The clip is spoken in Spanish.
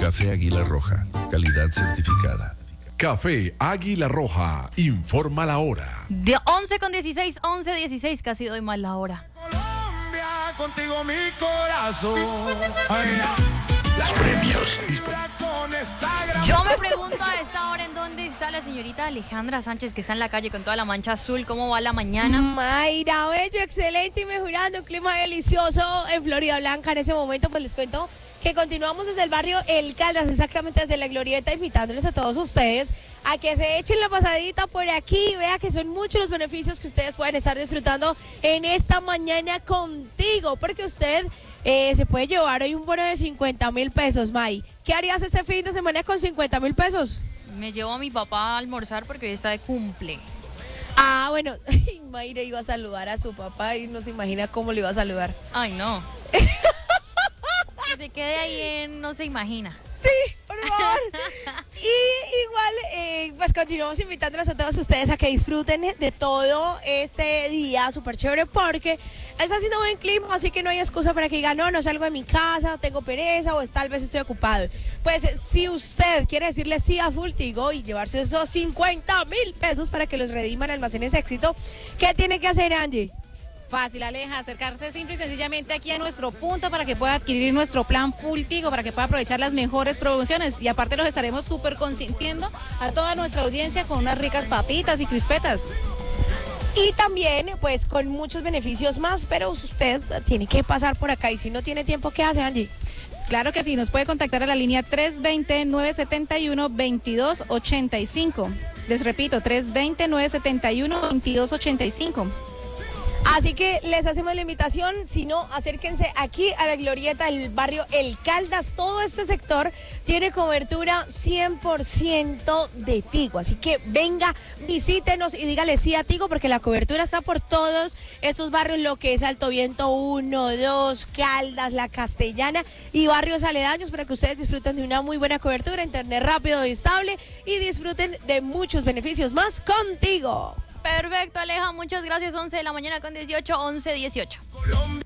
Café Águila Roja, calidad certificada. Café Águila Roja, informa la hora. De 11:16, 11:16, casi doy mal la hora. Colombia, contigo mi corazón. Ay, Los premios. Yo me pregunto a esta hora en dónde está la señorita Alejandra Sánchez, que está en la calle con toda la mancha azul. ¿Cómo va la mañana? Mayra, bello, excelente y mejorando. Un clima delicioso en Florida Blanca. En ese momento, pues les cuento que continuamos desde el barrio El Caldas, exactamente desde la Glorieta, invitándoles a todos ustedes a que se echen la pasadita por aquí. Vea que son muchos los beneficios que ustedes pueden estar disfrutando en esta mañana contigo, porque usted se puede llevar hoy un bono de 50,000 pesos, May. ¿Qué harías este fin de semana con 50,000 pesos? Me llevo a mi papá a almorzar porque hoy está de cumple. Ah, bueno, Mayra iba a saludar a su papá y no se imagina cómo le iba a saludar. Ay, no. Que se quede ahí en no se imagina. Sí, por favor. Y igual, pues continuamos invitándolos a todos ustedes a que disfruten de todo este día súper chévere, porque está haciendo buen clima, así que no hay excusa para que digan, no salgo de mi casa, tengo pereza o tal vez estoy ocupado. Pues si usted quiere decirle sí a Full Tigo y llevarse esos 50,000 pesos para que los rediman Almacenes Éxito, ¿qué tiene que hacer, Angie? Fácil, Aleja, acercarse simple y sencillamente aquí a nuestro punto para que pueda adquirir nuestro plan Full Tigo, para que pueda aprovechar las mejores promociones, y aparte los estaremos súper consintiendo a toda nuestra audiencia con unas ricas papitas y crispetas. Y también, pues, con muchos beneficios más, pero usted tiene que pasar por acá, y si no tiene tiempo, ¿qué hace, Angie? Claro que sí, nos puede contactar a la línea 320-971-2285. Les repito, 320-971-2285. Así que les hacemos la invitación, si no, acérquense aquí a la Glorieta del barrio El Caldas. Todo este sector tiene cobertura 100% de Tigo, así que venga, visítenos y dígale sí a Tigo, porque la cobertura está por todos estos barrios, lo que es Alto Viento 1, 2, Caldas, La Castellana y barrios aledaños, para que ustedes disfruten de una muy buena cobertura, internet rápido y estable, y disfruten de muchos beneficios más contigo. Perfecto, Aleja, muchas gracias. 11 de la mañana con 18, 11:18.